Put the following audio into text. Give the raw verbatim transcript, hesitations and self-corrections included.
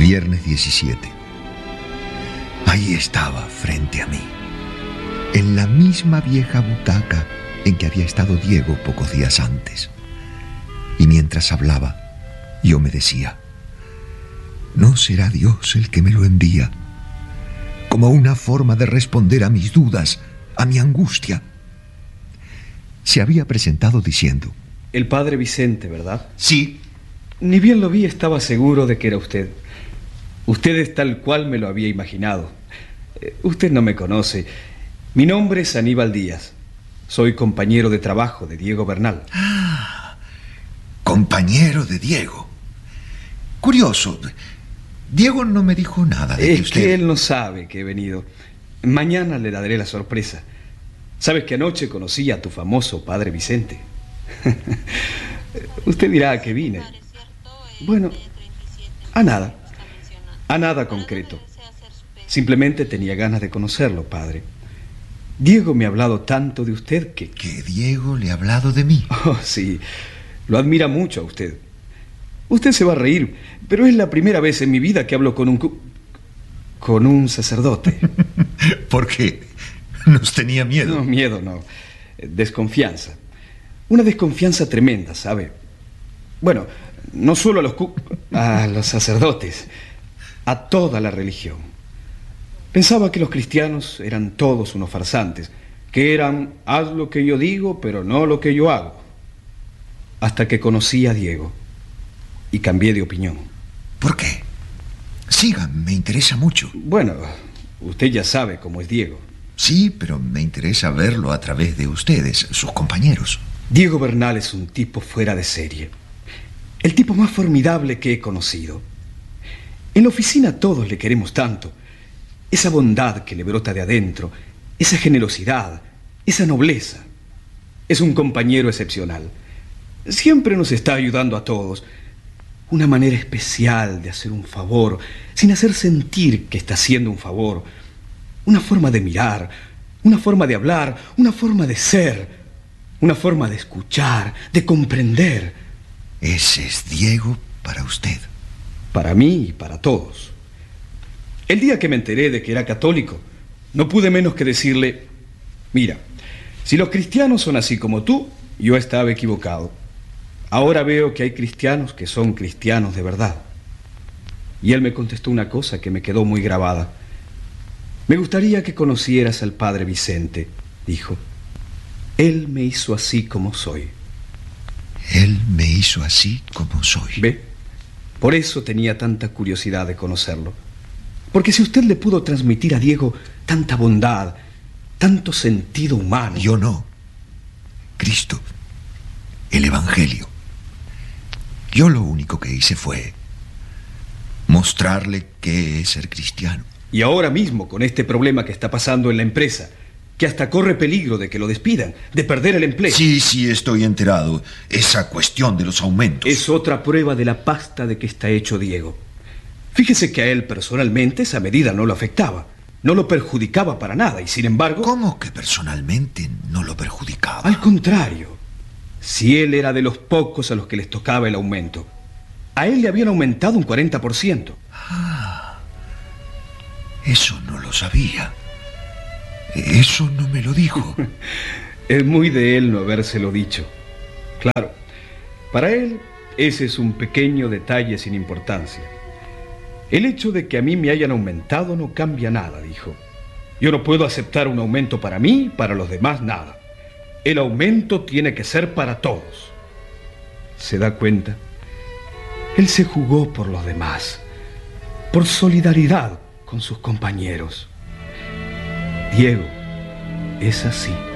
Viernes diecisiete. Ahí estaba frente a mí, en la misma vieja butaca en que había estado Diego pocos días antes. Y mientras hablaba, yo me decía: ¿no será Dios el que me lo envía? Como una forma de responder a mis dudas, a mi angustia. Se había presentado diciendo: el padre Vicente, ¿verdad? Sí. Ni bien lo vi, estaba seguro de que era usted. Usted es tal cual me lo había imaginado. Eh, usted no me conoce. Mi nombre es Aníbal Díaz. Soy compañero de trabajo de Diego Bernal. Ah, compañero de Diego. Curioso. Diego no me dijo nada de Es que usted... que él no sabe que he venido. Mañana le daré la sorpresa. Sabes que anoche conocí a tu famoso padre Vicente. Usted dirá a qué vine. Bueno, a nada. A nada concreto. Simplemente tenía ganas de conocerlo, padre. Diego me ha hablado tanto de usted que... ¿Que Diego le ha hablado de mí? Oh, sí. Lo admira mucho a usted. Usted se va a reír, pero es la primera vez en mi vida que hablo con un... cu- con un sacerdote. ¿Por qué? ¿Nos tenía miedo? No, miedo no. Desconfianza. Una desconfianza tremenda, ¿sabe? Bueno, no solo a los cu... a los sacerdotes, a toda la religión. Pensaba que los cristianos eran todos unos farsantes, que eran haz lo que yo digo, pero no lo que yo hago. Hasta que conocí a Diego y cambié de opinión. ¿Por qué? Siga, me interesa mucho. Bueno, usted ya sabe cómo es Diego. Sí, pero me interesa verlo a través de ustedes, sus compañeros. Diego Bernal es un tipo fuera de serie. El tipo más formidable que he conocido. En la oficina todos le queremos tanto. Esa bondad que le brota de adentro, esa generosidad, esa nobleza. Es un compañero excepcional. Siempre nos está ayudando a todos. Una manera especial de hacer un favor, sin hacer sentir que está haciendo un favor. Una forma de mirar, una forma de hablar, una forma de ser, una forma de escuchar, de comprender. Ese es Diego para usted. Para mí y para todos. El día que me enteré de que era católico, no pude menos que decirle: mira, si los cristianos son así como tú, yo estaba equivocado. Ahora veo que hay cristianos que son cristianos de verdad. Y él me contestó una cosa que me quedó muy grabada. Me gustaría que conocieras al padre Vicente, dijo. Él me hizo así como soy. Él me hizo así como soy. ¿Ve? Por eso tenía tanta curiosidad de conocerlo. Porque si usted le pudo transmitir a Diego tanta bondad, tanto sentido humano... Yo no. Cristo. El Evangelio. Yo lo único que hice fue mostrarle qué es ser cristiano. Y ahora mismo, con este problema que está pasando en la empresa, que hasta corre peligro de que lo despidan, de perder el empleo. Sí, sí, estoy enterado. Esa cuestión de los aumentos. Es otra prueba de la pasta de que está hecho Diego. Fíjese que a él personalmente esa medida no lo afectaba, no lo perjudicaba para nada, y sin embargo... ¿Cómo que personalmente no lo perjudicaba? Al contrario, si él era de los pocos a los que les tocaba el aumento, a él le habían aumentado un cuarenta por ciento. Ah, eso no lo sabía. Eso no me lo dijo. Es muy de él no habérselo dicho. Claro, para él ese es un pequeño detalle sin importancia. El hecho de que a mí me hayan aumentado no cambia nada, dijo. Yo no puedo aceptar un aumento para mí, para los demás nada. El aumento tiene que ser para todos. ¿Se da cuenta? Él se jugó por los demás, por solidaridad con sus compañeros. Diego es así.